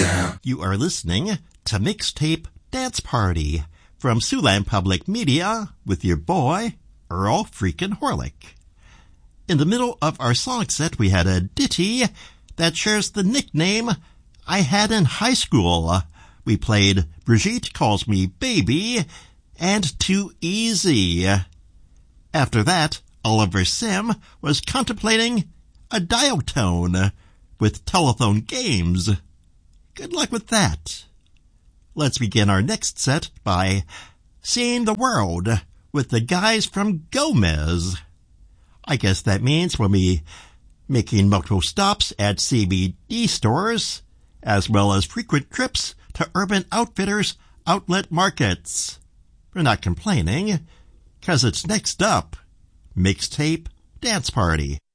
You are listening to Mixtape Dance Party from Siouxland Public Media with your boy, Earl freaking Horlick. In the middle of our song set, we had a ditty that shares the nickname I had in high school. We played Brigitte Calls Me Baby and Too Easy. After that, Oliver Sim was contemplating a dial tone with telephone games. Good luck with that. Let's begin our next set by Seeing the World with the guys from Gomez. I guess that means we'll be making multiple stops at CBD stores, as well as frequent trips to Urban Outfitters outlet markets. We're not complaining, 'cause it's next up, Mixtape Dance Party.